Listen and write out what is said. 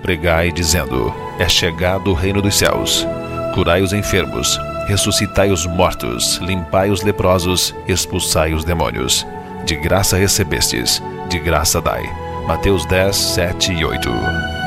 pregai dizendo: é chegado o reino dos céus. Curai os enfermos, ressuscitai os mortos, limpai os leprosos, expulsai os demônios. De graça recebestes, de graça dai. Mateus 10, 7 e 8.